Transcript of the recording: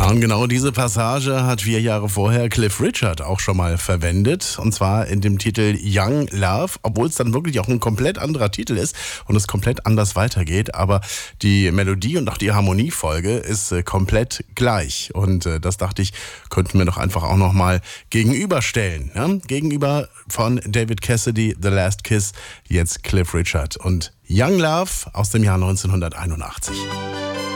Ja, und genau diese Passage hat 4 Jahre vorher Cliff Richard auch schon mal verwendet. Und zwar in dem Titel Young Love, obwohl es dann wirklich auch ein komplett anderer Titel ist und es komplett anders weitergeht. Aber die Melodie und auch die Harmoniefolge ist komplett gleich. Und das dachte ich, könnten wir doch einfach auch nochmal gegenüberstellen. Ja? Gegenüber von David Cassidy, The Last Kiss, jetzt Cliff Richard und Young Love aus dem Jahr 1981.